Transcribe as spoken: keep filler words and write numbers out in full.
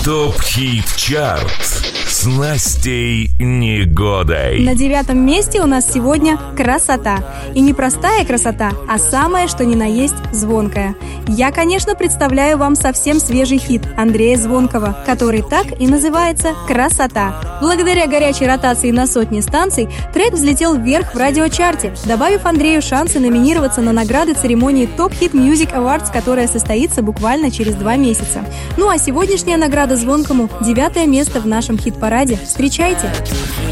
ТОП-хит чарт с Настей Негодой. На девятом месте у нас сегодня «Красота». И не простая красота, а самое, что ни на есть, звонкая. Я, конечно, представляю вам совсем свежий хит Андрея Звонкого, который так и называется «Красота». Благодаря горячей ротации на сотни станций трек взлетел вверх в радиочарте, добавив Андрею шансы номинироваться на награды церемонии Top Hit Music Awards, которая состоится буквально через два месяца. Ну а сегодняшняя награда Звонкому – девятое место в нашем хит-параде. Встречайте!